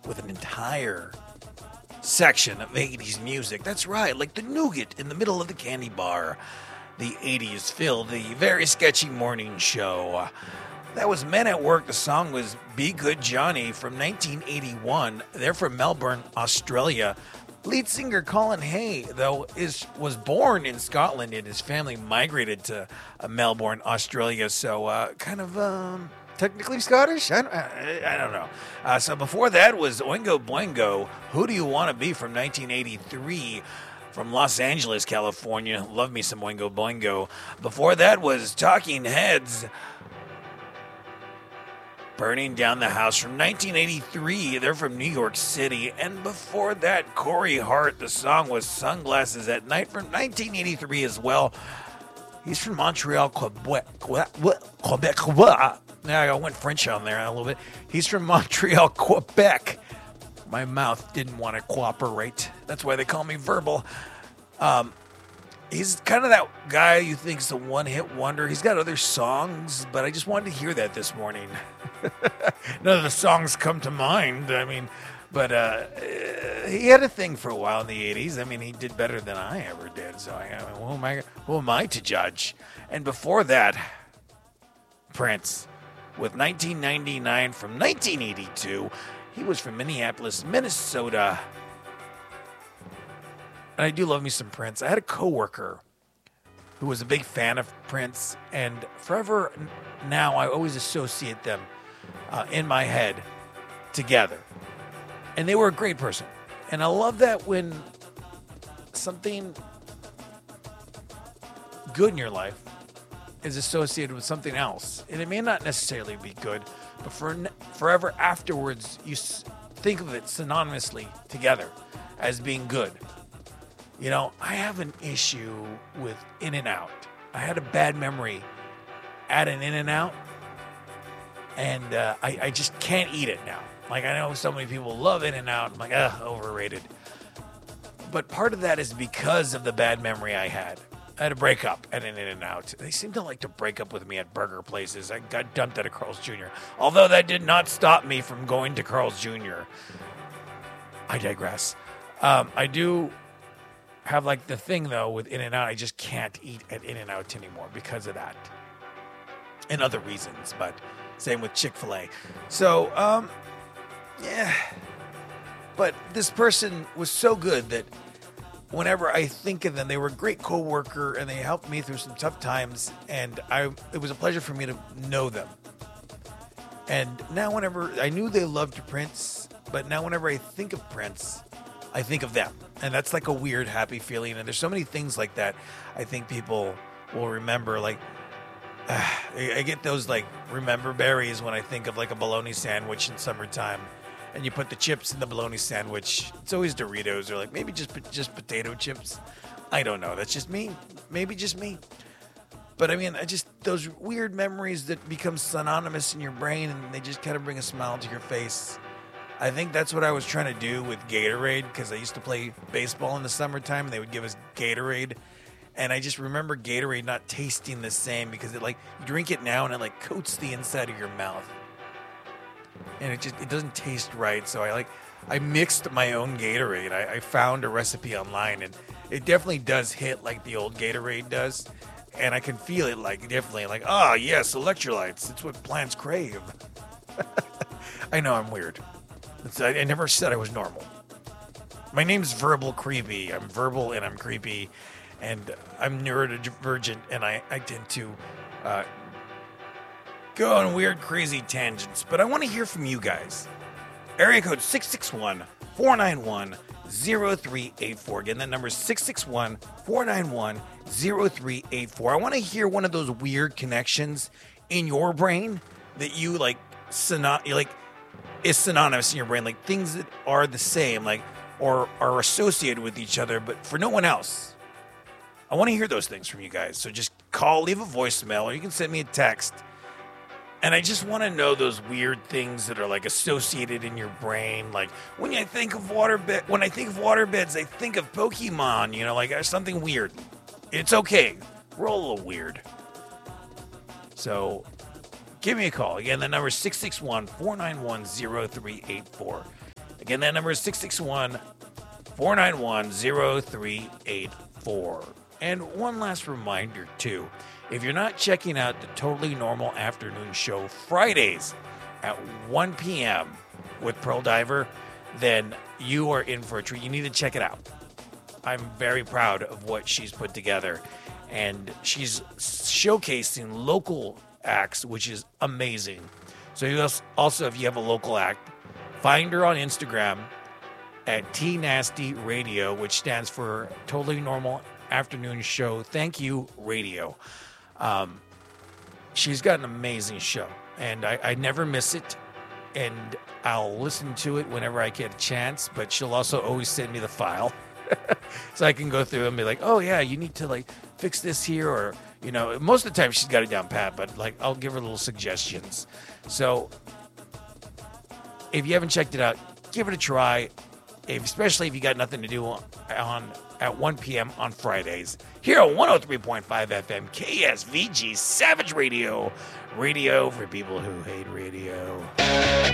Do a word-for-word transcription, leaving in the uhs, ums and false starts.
with an entire section of eighties music. That's right, like the nougat in the middle of the candy bar. The eighties fill the very sketchy morning show. That was Men at Work. The song was Be Good Johnny from nineteen eighty-one. They're from Melbourne, Australia. Lead singer Colin Hay, though, is was born in Scotland and his family migrated to uh, Melbourne, Australia. So uh, kind of um, technically Scottish? I, I, I don't know. Uh, so before that was Oingo Boingo, Who Do You Want to Be from nineteen eighty-three. From Los Angeles, California. Love me some Oingo Boingo. Before that was Talking Heads, Burning Down the House from nineteen eighty-three. They're from New York City. And before that, Corey Hart. The song was Sunglasses at Night from nineteen eighty-three as well. He's from Montreal, Quebec. Quebec. Quebec. Now I went French on there a little bit. He's from Montreal, Quebec. My mouth didn't want to cooperate. That's why they call me verbal. Um, he's kind of that guy you think's a one-hit wonder. He's got other songs, but I just wanted to hear that this morning. None of the songs come to mind. I mean, but uh, he had a thing for a while in the eighties. I mean, he did better than I ever did. So I, I mean, who am I? Who am I to judge? And before that, Prince with nineteen ninety-nine from nineteen eighty-two. He was from Minneapolis, Minnesota. And I do love me some Prince. I had a coworker who was a big fan of Prince, and forever now I always associate them uh, in my head together. And they were a great person. And I love that when something good in your life is associated with something else. And it may not necessarily be good, but for forever afterwards, you think of it synonymously together as being good. You know, I have an issue with In-N-Out. I had a bad memory at an In-N-Out, and uh, I, I just can't eat it now. Like, I know so many people love In-N-Out. I'm like, ugh, overrated. But part of that is because of the bad memory I had. I had a breakup at an In-N-Out. They seem to like to break up with me at burger places. I got dumped at a Carl's Junior Although that did not stop me from going to Carl's Junior I digress. Um, I do have like the thing, though, with In-N-Out. I just can't eat at In-N-Out anymore because of that. And other reasons, but same with Chick-fil-A. So, um, yeah. But this person was so good that whenever I think of them, they were a great co-worker and they helped me through some tough times, and I it was a pleasure for me to know them. And now whenever I knew they loved Prince, but now whenever I think of Prince, I think of them. And that's like a weird, happy feeling. And there's so many things like that I think people will remember. Like, uh, I get those like remember berries when I think of like a bologna sandwich in summertime. And you put the chips in the bologna sandwich. It's always Doritos or like maybe just just potato chips. I don't know. That's just me. Maybe just me. But I mean, I just those weird memories that become synonymous in your brain and they just kind of bring a smile to your face. I think that's what I was trying to do with Gatorade, because I used to play baseball in the summertime and they would give us Gatorade. And I just remember Gatorade not tasting the same because it like you drink it now and it like coats the inside of your mouth. And it just it doesn't taste right. So I like I mixed my own Gatorade. I, I found a recipe online and it definitely does hit like the old Gatorade does. And I can feel it like definitely like, oh yes, electrolytes. It's what plants crave. I know I'm weird. It's, I, I never said I was normal. My name's Verbal Creepy. I'm verbal and I'm creepy. And I'm neurodivergent and I, I tend to uh, go on weird, crazy tangents. But I want to hear from you guys. Area code six six one, four nine one, zero three eight four. Again, that number is six six one, four nine one, zero three eight four. I want to hear one of those weird connections in your brain that you like, syno- like is synonymous in your brain, like things that are the same, like or are associated with each other, but for no one else. I want to hear those things from you guys. So just call, leave a voicemail, or you can send me a text. And I just want to know those weird things that are like associated in your brain. Like when I think of waterbed, when I think of waterbeds, I think of Pokemon, you know, like something weird. It's okay. We're all a little weird. So give me a call. Again, the number is six six one, four nine one, zero three eight four. Again, that number is six six one, four nine one, zero three eight four. And one last reminder, too. If you're not checking out the Totally Normal Afternoon Show Fridays at one p.m. with Pearl Diver, then you are in for a treat. You need to check it out. I'm very proud of what she's put together. And she's showcasing local acts, which is amazing. So you also, if you have a local act, find her on Instagram at T Nasty Radio, which stands for Totally Normal Afternoon Show. Thank you, Radio. Um, she's got an amazing show, and I, I never miss it, and I'll listen to it whenever I get a chance, but she'll also always send me the file so I can go through and be like, oh, yeah, you need to, like, fix this here, or, you know, most of the time she's got it down pat, but, like, I'll give her little suggestions. So if you haven't checked it out, give it a try, if, especially if you got nothing to do on, on at one p.m. on Fridays, here on one oh three point five F M, K S V G Savage Radio. Radio for people who hate radio.